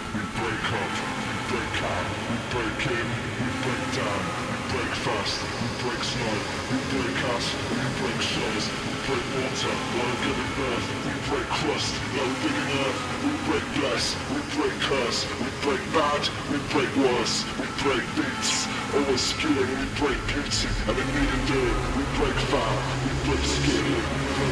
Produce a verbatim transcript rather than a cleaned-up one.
we break up, we break out, we break in, we break down, we break fast, we break slow, we break us, we break shows, we break water, like giving birth, we break crust, like digging earth, we break bless, we break curse, we break bad, we break worse, we break beats, always skewing, we break beauty, and in need of doing, we break foul, we break skin, we break